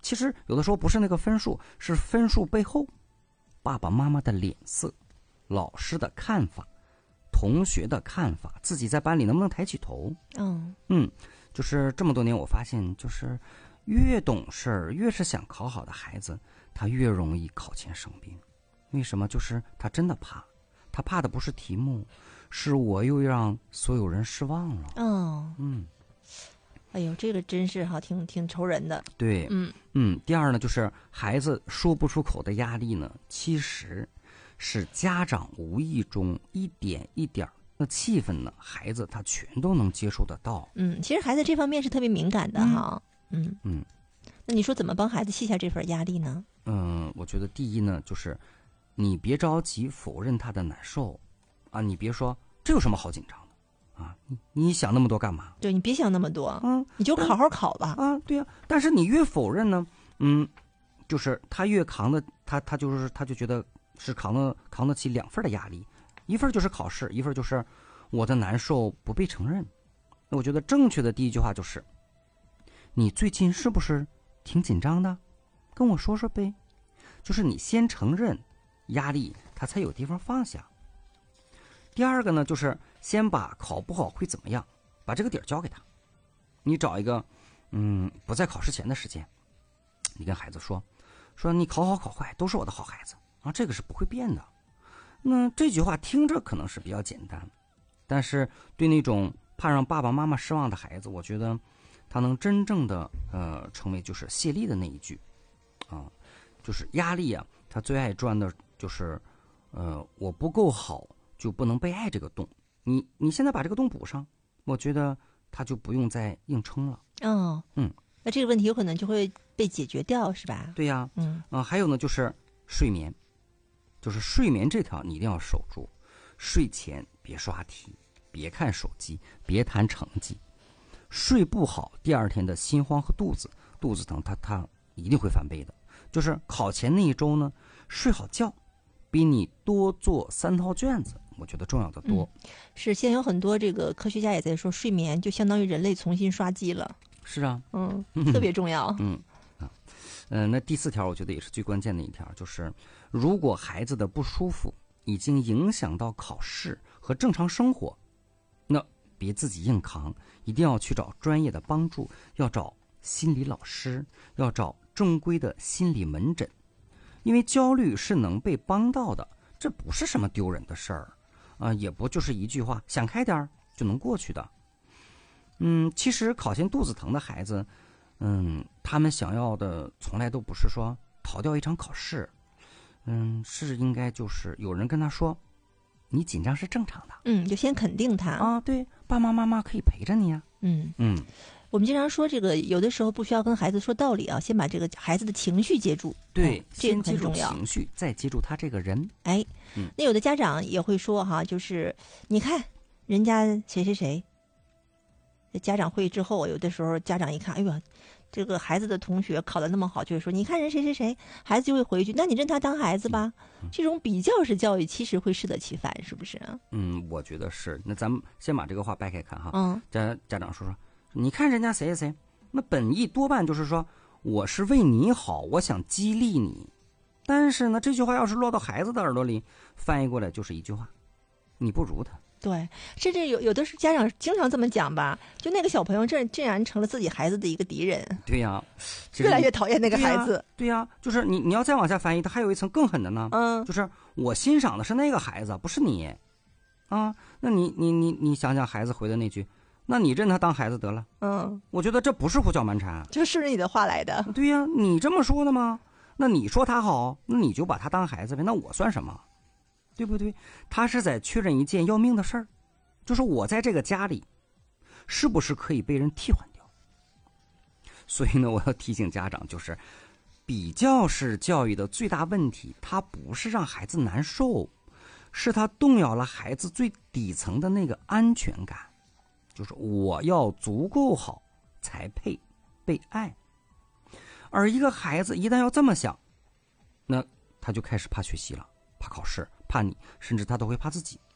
其实有的时候不是那个分数，是分数背后爸爸妈妈的脸色、老师的看法、同学的看法，自己在班里能不能抬起头。就是这么多年我发现，就是越懂事越是想考好的孩子，他越容易考前生病。为什么？就是他真的怕，他怕的不是题目，是我又让所有人失望了。 哎呦，这个真是挺愁人的。 对，第二呢，就是孩子说不出口的压力呢，其实是家长无意中一点一点的气氛呢，孩子他全都能接受得到。 其实孩子这方面是特别敏感的哈。那你说怎么帮孩子卸下这份压力呢？ 我觉得第一呢，就是你别着急否认他的难受啊，你别说这有什么好紧张的啊，你想那么多干嘛？ 对，你别想那么多，你就好好考吧。 对呀。但是你越否认呢，就是他越扛的，他就觉得是扛得起2份的压力，一份就是考试，一份就是我的难受不被承认。那我觉得正确的第一句话就是：你最近是不是挺紧张的？跟我说说呗。就是你先承认压力，他才有地方放下。第二个呢，就是先把考不好会怎么样，把这个底儿交给他。你找一个不在考试前的时间，你跟孩子说你考好考坏都是我的好孩子啊，这个是不会变的。那这句话听着可能是比较简单，但是对那种怕让爸爸妈妈失望的孩子，我觉得他能真正的成为就是谢丽的那一句啊，就是压力啊，他最爱钻的就是我不够好就不能被爱这个洞。你现在把这个洞补上，我觉得他就不用再硬撑了。 那这个问题有可能就会被解决掉，是吧？ 对呀。还有呢，就是睡眠，就是睡眠这条你一定要守住。睡前别刷题，别看手机，别谈成绩。睡不好，第二天的心慌和肚子疼，他一定会翻倍的。就是考前那一周呢，睡好觉比你多做3套卷子，我觉得重要的多。 是，现在有很多这个科学家也在说，睡眠就相当于人类重新刷机了。 是啊， 特别重要。 那第4条我觉得也是最关键的一条，就是如果孩子的不舒服已经影响到考试和正常生活，那别自己硬扛，一定要去找专业的帮助，要找心理老师，要找正规的心理门诊。因为焦虑是能被帮到的，这不是什么丢人的事儿啊，也不就是一句话想开点就能过去的。其实考前肚子疼的孩子，他们想要的从来都不是说逃掉一场考试，是应该就是有人跟他说，你紧张是正常的。 就先肯定他啊， 对，爸爸妈妈可以陪着你啊。 我们经常说这个，有的时候不需要跟孩子说道理啊，先把这个孩子的情绪接住。 对， 这个先接住很重要。 情绪，再接住他这个人。 那有的家长也会说哈，就是你看人家谁谁谁。家长会之后，有的时候家长一看，哎呦，这个孩子的同学考得那么好，就会说，你看人谁谁谁，孩子就会回去，那你认他当孩子吧。这种比较式教育其实会适得其反，是不是？ 我觉得是。那咱们先把这个话掰开看哈。家长说，你看人家谁谁谁，那本意多半就是说我是为你好，我想激励你。但是呢，这句话要是落到孩子的耳朵里，翻译过来就是一句话，你不如他。 对，甚至有的是家长经常这么讲吧，就那个小朋友竟然成了自己孩子的一个敌人。 对呀， 越来越讨厌那个孩子。 对呀，就是你要再往下翻译，他还有一层更狠的呢。就是我欣赏的是那个孩子，不是你啊。那你想想孩子回的那句，那你认他当孩子得了。我觉得这不是胡搅蛮缠， 就是顺着你的话来的。 对呀，你这么说的吗？那你说他好，那你就把他当孩子呗，那我算什么？对不对？他是在确认一件要命的事儿，就是我在这个家里是不是可以被人替换掉。所以呢，我要提醒家长，就是比较式教育的最大问题，它不是让孩子难受，是他动摇了孩子最底层的那个安全感，就是我要足够好才配被爱。而一个孩子一旦要这么想，那他就开始怕学习了，怕考试，怕你，甚至他都会怕自己。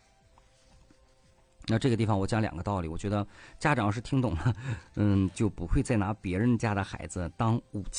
那这个地方我讲2个道理，我觉得家长要是听懂了，就不会再拿别人家的孩子当武器。